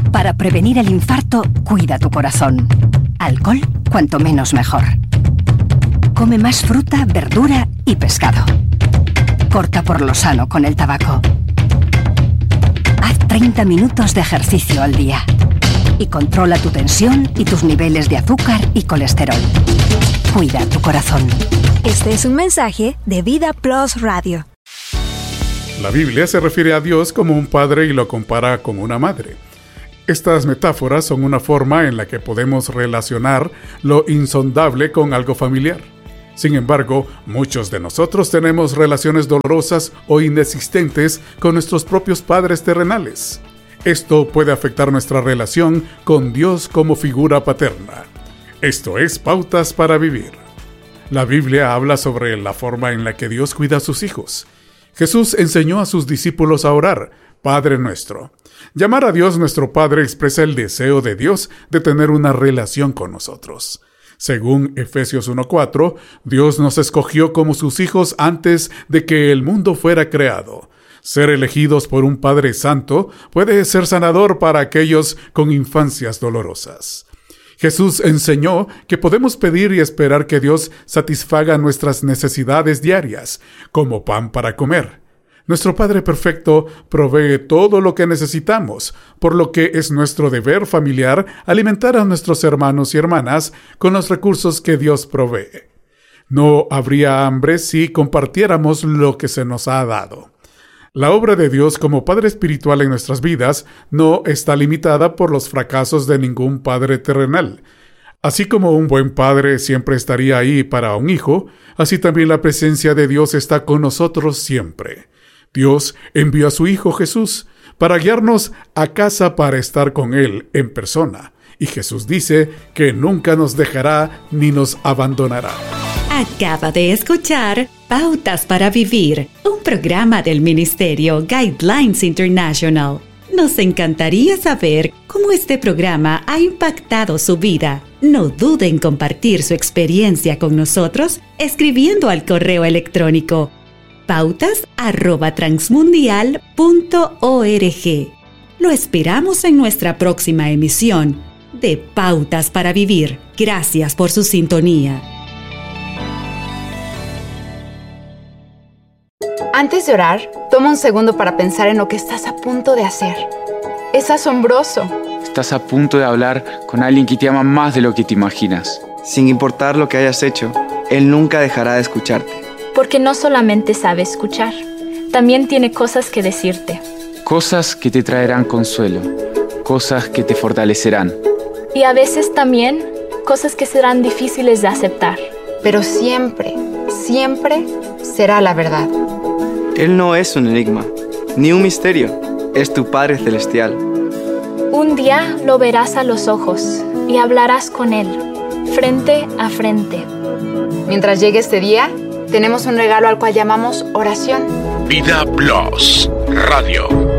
Para prevenir el infarto, cuida tu corazón. Alcohol, cuanto menos mejor. Come más fruta, verdura y pescado. Corta por lo sano con el tabaco. Haz 30 minutos de ejercicio al día. Y controla tu tensión y tus niveles de azúcar y colesterol. Cuida tu corazón. Este es un mensaje de Vida Plus Radio. La Biblia se refiere a Dios como un padre y lo compara con una madre. Estas metáforas son una forma en la que podemos relacionar lo insondable con algo familiar. Sin embargo, muchos de nosotros tenemos relaciones dolorosas o inexistentes con nuestros propios padres terrenales. Esto puede afectar nuestra relación con Dios como figura paterna. Esto es Pautas para Vivir. La Biblia habla sobre la forma en la que Dios cuida a sus hijos. Jesús enseñó a sus discípulos a orar, Padre nuestro. Llamar a Dios nuestro Padre expresa el deseo de Dios de tener una relación con nosotros. Según Efesios 1:4, Dios nos escogió como sus hijos antes de que el mundo fuera creado. Ser elegidos por un Padre Santo puede ser sanador para aquellos con infancias dolorosas. Jesús enseñó que podemos pedir y esperar que Dios satisfaga nuestras necesidades diarias, como pan para comer. Nuestro Padre Perfecto provee todo lo que necesitamos, por lo que es nuestro deber familiar alimentar a nuestros hermanos y hermanas con los recursos que Dios provee. No habría hambre si compartiéramos lo que se nos ha dado. La obra de Dios como Padre espiritual en nuestras vidas no está limitada por los fracasos de ningún padre terrenal. Así como un buen padre siempre estaría ahí para un hijo, así también la presencia de Dios está con nosotros siempre. Dios envió a su Hijo Jesús para guiarnos a casa para estar con Él en persona. Y Jesús dice que nunca nos dejará ni nos abandonará. Acaba de escuchar Pautas para Vivir, un programa del Ministerio Guidelines International. Nos encantaría saber cómo este programa ha impactado su vida. No dude en compartir su experiencia con nosotros escribiendo al correo electrónico pautas@transmundial.org. Lo esperamos en nuestra próxima emisión de Pautas para Vivir. Gracias por su sintonía. Antes de orar, toma un segundo para pensar en lo que estás a punto de hacer. Es asombroso. Estás a punto de hablar con alguien que te ama más de lo que te imaginas. Sin importar lo que hayas hecho, Él nunca dejará de escucharte. Porque no solamente sabe escuchar, también tiene cosas que decirte. Cosas que te traerán consuelo, cosas que te fortalecerán. Y a veces también cosas que serán difíciles de aceptar. Pero siempre, siempre será la verdad. Él no es un enigma, ni un misterio. Es tu Padre Celestial. Un día lo verás a los ojos y hablarás con Él, frente a frente. Mientras llegue este día, tenemos un regalo al cual llamamos oración. Vida Plus Radio.